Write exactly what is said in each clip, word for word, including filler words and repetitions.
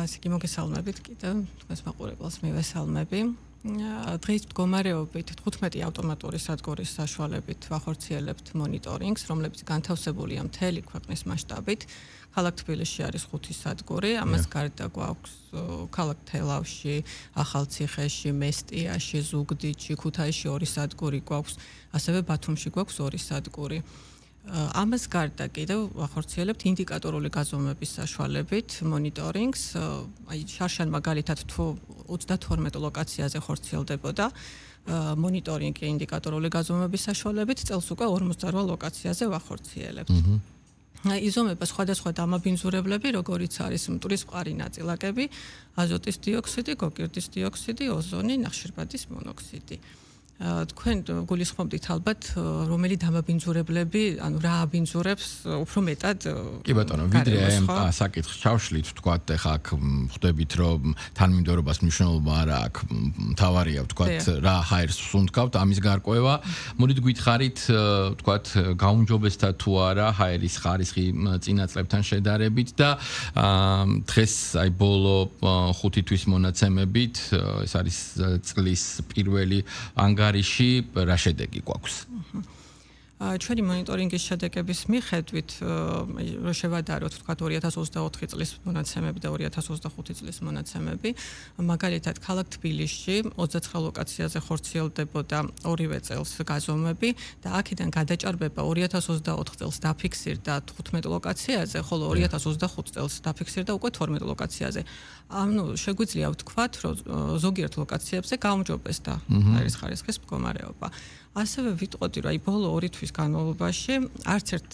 ასე კი მოგესალმებით კიდევ თქვენს მაყურებელს მივესალმები. დღის მდგომარეობით თხუთმეტი ავტომატური სადგურის საშუალებით ვახორციელებთ მონიტორინგს, რომლებიც განთავსებულია მთელი ქვეყნის მასშტაბით. ქალაქ თბილისში არის ხუთი სადგური, ამას გარდა გვაქვს ქალაქ თელავში, ახალციხეში, მესტიაში, ზუგდიდში, ქუთაისში ორი სადგური გვაქვს, ასევე ბათუმში გვაქვს ორი სადგური. ამას გარდა კიდევ ვახორციელებთ ინდიკატორული გაზომვების საშუალებით მონიტორინგს. აი შარშან მაგალითად თუ ოცდათორმეტ ლოკაციაზე ხორციელდებოდა მონიტორინგი ინდიკატორული გაზომვების საშუალებით, წელს უკვე ორმოცდარვა ლოკაციაზე ვახორციელებთ. იზომება სხვადასხვა დამაბინძურებლები, როგორიც არის მტვრის მყარი ნაწილაკები, აზოტის დიოქსიდი, გოგირდის დიოქსიდი, ოზონი, ნახშირბადის მონოქსიდი. თქვენ გულისხმობთ ალბათ რომელი დამაბინძურებლები, ანუ რა აბინძურებს უფრო მეტად? კი ბატონო, ვიდრე ამ საკითხს ჩავშლით, ვთქვათ, ეხა აქ ხვდებით, რომ თანმიმდევრობას მნიშვნელობა არა აქვს, მთავარია, ვთქვათ, რა ჰაერს ვსუნთქავთ, ამის გარკვევა. მოდით გითხარით, ვთქვათ, გაუმჯობესდა თუ არა ჰაერის ხარისხი წინა წლებთან შედარებით და დღეს აი ბოლო ხუთი თვის მონაცემებით, ეს არის წლის პირველი ანგარიში რა შედეგი გვაქვს? ჩვენი მონიტორინგის შედეგების მიხედვით, რო შევადაროთ, ვთქვათ, ორი ათას ოცდაოთხი წლის მონაცემები და ორი ათას ოცდახუთი წლის მონაცემები, მაგალითად, ქალაქ თბილისში ოცდაცხრა ლოკაციაზე ხორციელდებოდა ორივე წელს გაზომვები და აქედან გადაჭარბება ორი ათას ოცდაოთხ წელს დაფიქსირდა თხუთმეტ ლოკაციაზე, ხოლო ორი ათას ოცდახუთ წელს დაფიქსირდა უკვე თორმეტ ლოკაციაზე. ანუ შეგვიძლია ვთქვათ, რომ ზოგიერთ ლოკაციებზე გაუმჯობესდა ჰაერის ხარისხის მდგომარეობა. ასევე ვიტყოდი, რომ აი ბოლო ორი თვის განმავლობაში არც ერთ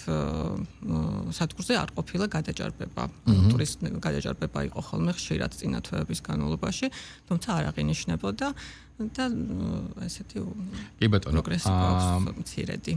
სადგურზე არ ყოფილა გადაჭარბება. მტვრის გადაჭარბება იყო ხოლმე ხშირად წინა თვეების განმავლობაში, თუმცა არ აღინიშნებოდა და ესეთი კი ბატონო, მცირედი.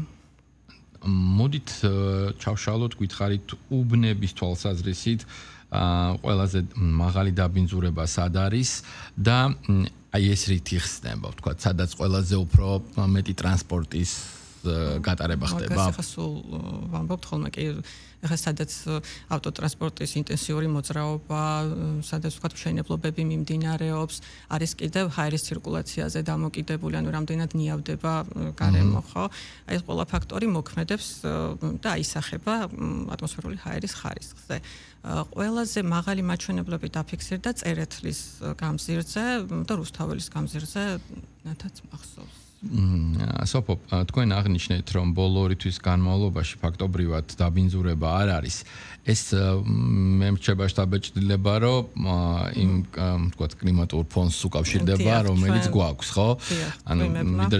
მოდით ჩავშალოთ, გითხარით უბნების თვალსაზრისით ყველაზე მაღალი დაბინძურება სად არის და აი ეს რითი ხსნება, ვთქვათ, სადაც ყველაზე უფრო მეტი ტრანსპორტის გატარება ხდება. მაგას ახლა სულ ვამბობთ ხოლმე კი ახლა სადაც ავტოტრანსპორტის ინტენსიური მოძრაობა, სადაც ვთქვათ მშენებლობები მიმდინარეობს, არის კიდევ ჰაერის ცირკულაციაზე დამოკიდებული, ანუ რამდენად ნიავდება გარემო, ხო? აი ეს ყველა ფაქტორი მოქმედებს და აისახება ატმოსფერული ჰაერის ხარისხზე. ყველაზე მაღალი მაჩვენებლები დაფიქსირდა წერეთლის გამზირზე და რუსთაველის გამზირზე, ნათაც მახსოვს. სოფო, თქვენ აღნიშნეთ, რომ ბოლო ორი თვის განმავლობაში ფაქტობრივად დაბინძურება არ არის. ეს მე მრჩება შთაბეჭდილება, რომ იმ ვთქვათ კლიმატურ ფონს უკავშირდება, რომელიც გვაქვს, ხო? ანუ